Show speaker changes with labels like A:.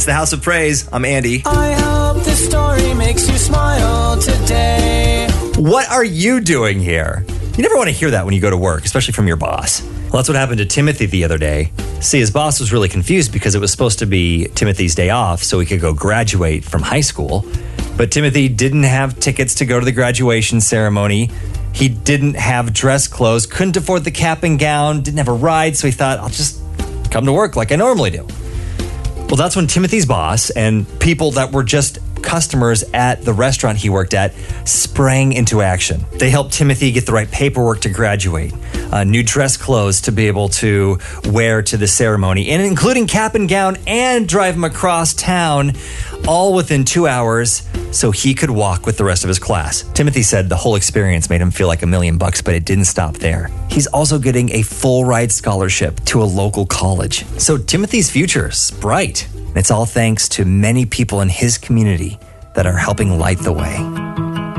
A: to House of Praise. I'm Andy.
B: I hope this story makes you smile today.
A: What are you doing here? You never want to hear that when you go to work, especially from your boss. Well, that's what happened to Timothy the other day. See, his boss was really confused because it was supposed to be Timothy's day off so he could go graduate from high school. But Timothy didn't have tickets to go to the graduation ceremony. He didn't have dress clothes, couldn't afford the cap and gown, didn't have a ride, so he thought, I'll just come to work like I normally do. Well, that's when Timothy's boss and people that were just customers at the restaurant he worked at sprang into action. They helped Timothy get the right paperwork to graduate, new dress clothes to be able to wear to the ceremony, and including cap and gown, and drive him across town, all within 2 hours so he could walk with the rest of his class. Timothy said the whole experience made him feel like $1 million, but it didn't stop there. He's also getting a full ride scholarship to a local college. So Timothy's future is bright. It's all thanks to many people in his community that are helping light the way.